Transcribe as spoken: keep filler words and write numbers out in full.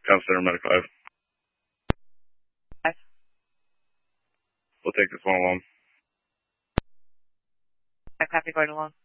Town Center Medical Ave. Five. We'll take this one along. I copy going along.